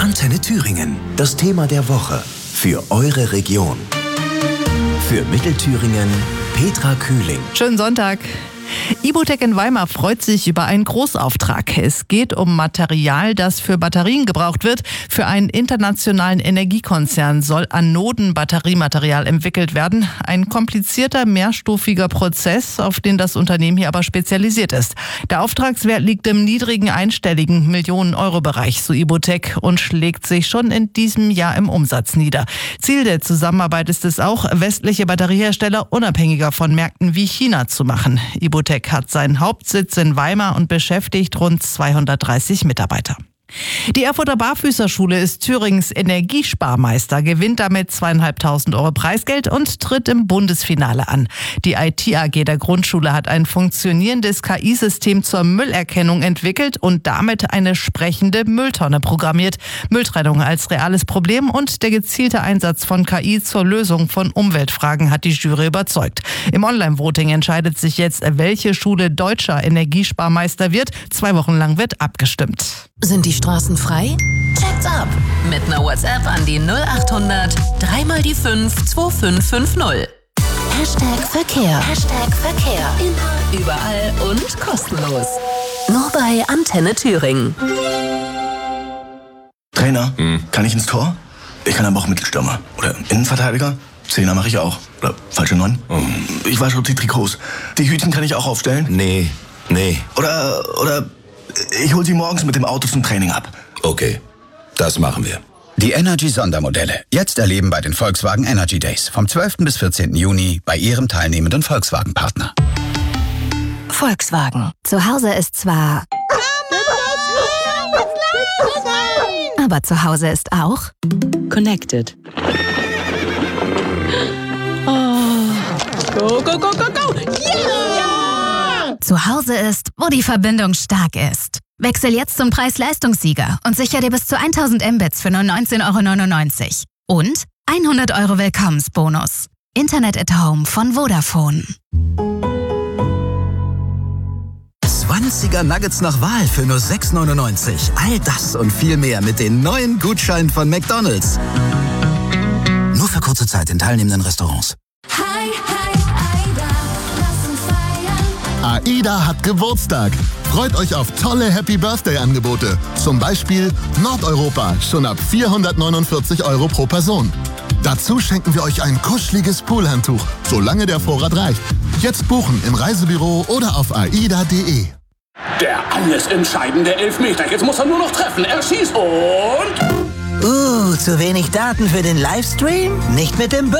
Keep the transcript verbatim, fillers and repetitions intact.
Antenne Thüringen. Das Thema der Woche für eure Region. Für Mittelthüringen Petra Kühling. Schönen Sonntag. Ibotec in Weimar freut sich über einen Großauftrag. Es geht um Material, das für Batterien gebraucht wird. Für einen internationalen Energiekonzern soll Anoden-Batteriematerial entwickelt werden. Ein komplizierter, mehrstufiger Prozess, auf den das Unternehmen hier aber spezialisiert ist. Der Auftragswert liegt im niedrigen einstelligen Millionen-Euro-Bereich, so Ibotec, und schlägt sich schon in diesem Jahr im Umsatz nieder. Ziel der Zusammenarbeit ist es auch, westliche Batteriehersteller unabhängiger von Märkten wie China zu machen. Ibotec hat seinen Hauptsitz in Weimar und beschäftigt rund zweihundertdreißig Mitarbeiter. Die Erfurter Barfüßerschule ist Thüringens Energiesparmeister, gewinnt damit zweieinhalbtausend Euro Preisgeld und tritt im Bundesfinale an. Die I T A G der Grundschule hat ein funktionierendes K I-System zur Müllerkennung entwickelt und damit eine sprechende Mülltonne programmiert. Mülltrennung als reales Problem und der gezielte Einsatz von K I zur Lösung von Umweltfragen hat die Jury überzeugt. Im Online-Voting entscheidet sich jetzt, welche Schule deutscher Energiesparmeister wird. Zwei Wochen lang wird abgestimmt. Sind die Straßen frei? Check's ab! Mit einer WhatsApp an die null acht hundert drei mal die fünf zwei fünf fünf null. Hashtag Verkehr. Hashtag Verkehr. Immer, überall und kostenlos. Nur bei Antenne Thüringen. Trainer, hm. kann ich ins Tor? Ich kann aber auch Mittelstürmer. Oder Innenverteidiger? Zehner mache ich auch. Oder falsche Neun? Oh. Ich wasche die Trikots. Die Hütchen kann ich auch aufstellen? Nee, nee. Oder, oder... Ich hol sie morgens mit dem Auto zum Training ab. Okay, das machen wir. Die Energy-Sondermodelle. Jetzt erleben bei den Volkswagen Energy Days. Vom zwölften bis vierzehnten Juni bei Ihrem teilnehmenden Volkswagen-Partner. Volkswagen. Zu Hause ist zwar... Aber zu Hause ist auch... Connected. Oh. Go, go, go, go, go! Yeah! Zu Hause ist, wo die Verbindung stark ist. Wechsel jetzt zum Preis-Leistungssieger und sicher dir bis zu tausend Mbits für nur neunzehn Euro neunundneunzig. Und hundert Euro Willkommensbonus. Internet at Home von Vodafone. zwanziger Nuggets nach Wahl für nur sechs neunundneunzig. All das und viel mehr mit den neuen Gutscheinen von McDonald's. Nur für kurze Zeit in teilnehmenden Restaurants. Hi, hi, Aida, lass uns feiern. AIDA hat Geburtstag. Freut euch auf tolle Happy-Birthday-Angebote. Zum Beispiel Nordeuropa, schon ab vierhundertneunundvierzig Euro pro Person. Dazu schenken wir euch ein kuscheliges Poolhandtuch, solange der Vorrat reicht. Jetzt buchen im Reisebüro oder auf aida punkt de. Der alles entscheidende Elfmeter. Jetzt muss er nur noch treffen. Er schießt und... Uh, zu wenig Daten für den Livestream? Nicht mit dem